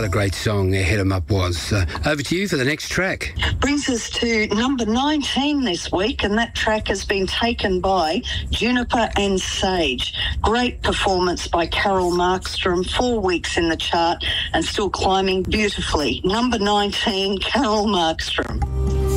What a great song Hit 'Em Up was. Over to you for the next track. Brings us to number 19 this week, and that track has been taken by Juniper and Sage. Great performance by Carol Markstrom, 4 weeks in the chart and still climbing beautifully. Number 19, Carol Markstrom.